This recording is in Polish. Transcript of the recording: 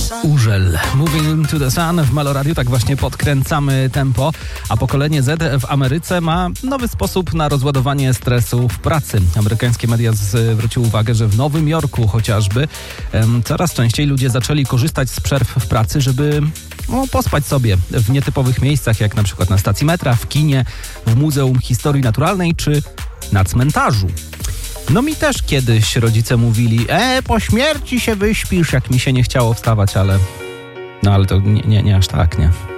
Urzel. Moving to the Sun w Meloradiu, tak właśnie podkręcamy tempo, a pokolenie Z w Ameryce ma nowy sposób na rozładowanie stresu w pracy. Amerykańskie media zwróciły uwagę, że w Nowym Jorku chociażby coraz częściej ludzie zaczęli korzystać z przerw w pracy, żeby pospać sobie w nietypowych miejscach, jak na przykład na stacji metra, w kinie, w Muzeum Historii Naturalnej czy na cmentarzu. No mi też kiedyś rodzice mówili, po śmierci się wyśpisz, jak mi się nie chciało wstawać, ale to nie aż tak, nie.